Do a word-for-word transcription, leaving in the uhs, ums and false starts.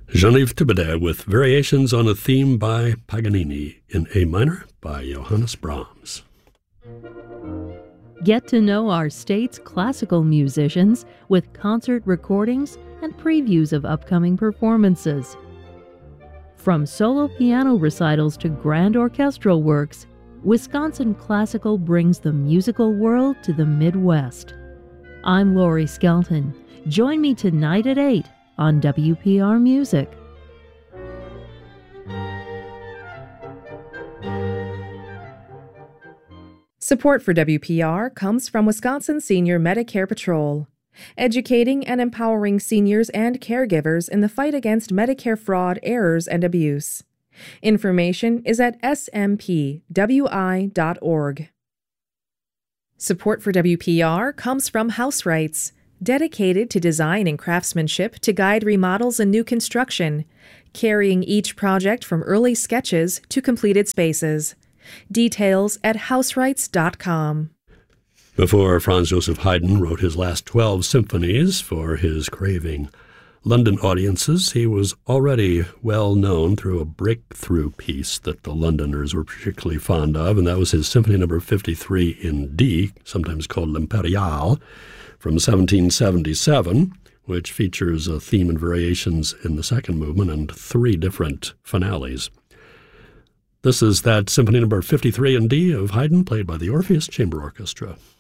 Geneviève Thibaudet with variations on a theme by Paganini in A minor by Johannes Brahms. Get to know our state's classical musicians with concert recordings and previews of upcoming performances. From solo piano recitals to grand orchestral works, Wisconsin Classical brings the musical world to the Midwest. I'm Lori Skelton. Join me tonight at eight on W P R Music. Support for W P R comes from Wisconsin Senior Medicare Patrol, educating and empowering seniors and caregivers in the fight against Medicare fraud, errors, and abuse. Information is at s m p w i dot org. Support for W P R comes from House Rights, dedicated to design and craftsmanship to guide remodels and new construction, carrying each project from early sketches to completed spaces. Details at house rights dot com. Before Franz Joseph Haydn wrote his last twelve symphonies for his craving London audiences, he was already well known through a breakthrough piece that the Londoners were particularly fond of, and that was his Symphony Number fifty-three in D, sometimes called L'Impériale, from seventeen seventy-seven, which features a theme and variations in the second movement and three different finales. This is that Symphony Number fifty-three in D of Haydn, played by the Orpheus Chamber Orchestra.